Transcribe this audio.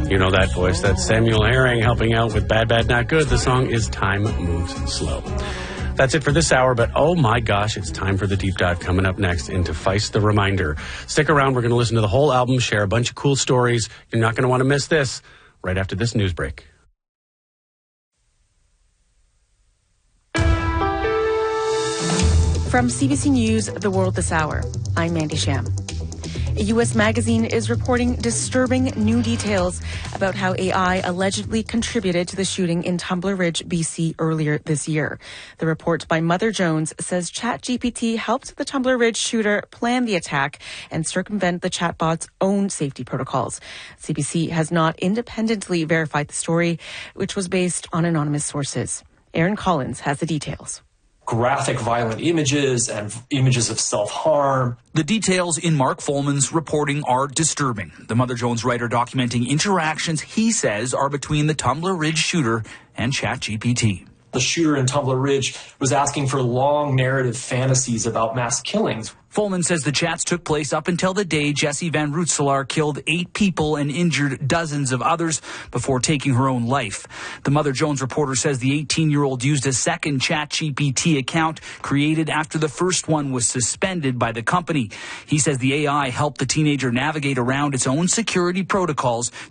You know that voice. That's Samuel Herring helping out with Bad, Bad, Not Good. The song is Time Moves Slow. That's it for this hour, but oh my gosh, it's time for the Deep Dive coming up next into Feist the Reminder. Stick around. We're going to listen to the whole album, share a bunch of cool stories. You're not going to want to miss this right after this news break. From CBC News, The World This Hour, I'm Mandy Sham. A U.S. magazine is reporting disturbing new details about how AI allegedly contributed to the shooting in Tumbler Ridge, BC earlier this year. The report by Mother Jones says ChatGPT helped the Tumbler Ridge shooter plan the attack and circumvent the chatbot's own safety protocols. CBC has not independently verified the story, which was based on anonymous sources. Aaron Collins has the details. Graphic, violent images and images of self-harm. The details in Mark Folman's reporting are disturbing. The Mother Jones writer documenting interactions he says are between the Tumbler Ridge shooter and ChatGPT. The shooter in Tumbler Ridge was asking for long narrative fantasies about mass killings. Folman says the chats took place up until the day Jessie Van Rootselaar killed 8 people and injured dozens of others before taking her own life. The Mother Jones reporter says the 18-year-old used a second ChatGPT account created after the first one was suspended by the company. He says the AI helped the teenager navigate around its own security protocols